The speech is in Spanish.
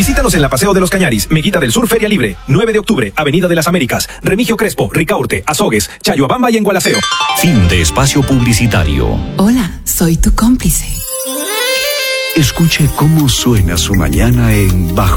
Visítanos en la Paseo de los Cañaris, Meguita del Sur Feria Libre, 9 de octubre, Avenida de las Américas, Remigio Crespo, Ricaurte, Azogues, Chayoabamba y en Gualaceo. Fin de espacio publicitario. Hola, soy tu cómplice. Escuche cómo suena su mañana en Bajo